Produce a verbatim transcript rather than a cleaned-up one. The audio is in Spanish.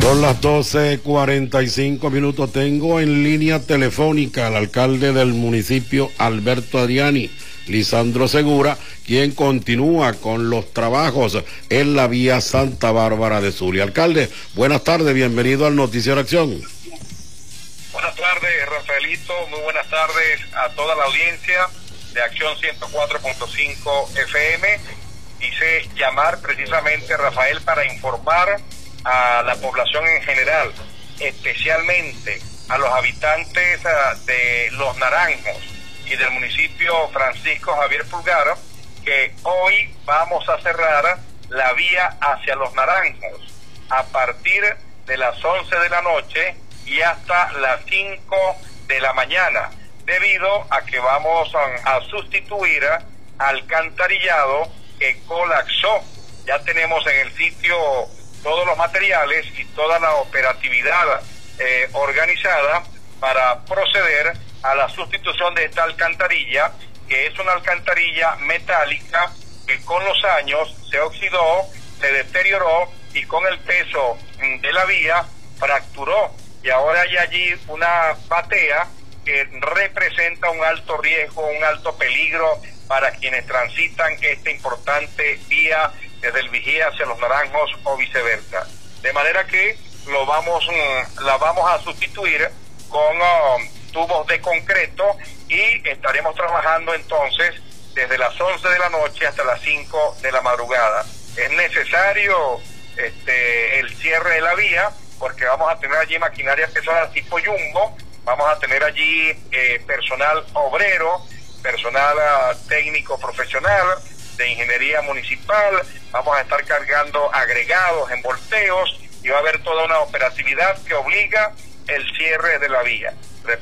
Son las doce cuarenta y cinco minutos. Tengo en línea telefónica al alcalde del municipio, Alberto Adriani, Lisandro Segura, quien continúa con los trabajos en la vía Santa Bárbara de Zulia. Alcalde, buenas tardes, bienvenido al Noticiero Acción. Buenas tardes, Rafaelito, muy buenas tardes a toda la audiencia de Acción ciento cuatro punto cinco F M. Hice llamar precisamente, Rafael, para informar a la población en general, especialmente a los habitantes uh, de Los Naranjos y del municipio Francisco Javier Pulgar, que hoy vamos a cerrar la vía hacia Los Naranjos a partir de las once de la noche y hasta las cinco de la mañana, debido a que vamos a, a sustituir alcantarillado que colapsó. Ya tenemos en el sitio todos los materiales y toda la operatividad eh, organizada para proceder a la sustitución de esta alcantarilla, que es una alcantarilla metálica que con los años se oxidó, se deterioró y con el peso de la vía fracturó, y ahora hay allí una batea que representa un alto riesgo, un alto peligro para quienes transitan esta importante vía desde el Vigía hacia Los Naranjos o viceversa. De manera que lo vamos, la vamos a sustituir con uh, tubos de concreto y estaremos trabajando entonces desde las once de la noche hasta las cinco de la madrugada. Es necesario este, el cierre de la vía porque vamos a tener allí maquinaria pesada tipo Jumbo, vamos a tener allí eh, personal obrero, personal uh, técnico profesional, de ingeniería municipal, vamos a estar cargando agregados en volteos y va a haber toda una operatividad que obliga el cierre de la vía.